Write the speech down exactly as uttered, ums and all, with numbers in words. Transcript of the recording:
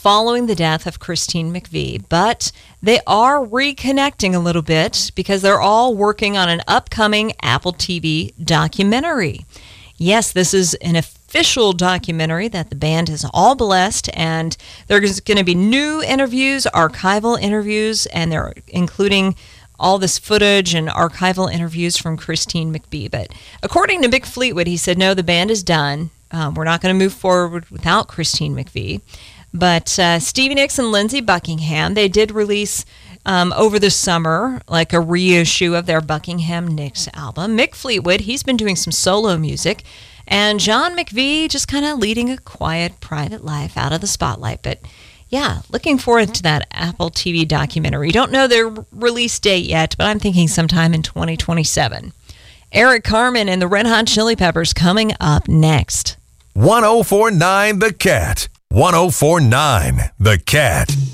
following the death of Christine McVie, but they are reconnecting a little bit because they're all working on an upcoming Apple T V documentary. Yes, this is an official documentary that the band has all blessed, and there's going to be new interviews, archival interviews, and they're including all this footage and archival interviews from Christine McVie. But according to Mick Fleetwood, he said, no, the band is done. Um, we're not going to move forward without Christine McVie. But uh, Stevie Nicks and Lindsey Buckingham, they did release um, over the summer like a reissue of their Buckingham Nicks album. Mick Fleetwood, he's been doing some solo music. And John McVie just kind of leading a quiet, private life out of the spotlight. But yeah, looking forward to that Apple T V documentary. Don't know their release date yet, but I'm thinking sometime in twenty twenty-seven. Eric Carmen and the Red Hot Chili Peppers coming up next. one oh four point nine The Cat. one oh four point nine The Cat.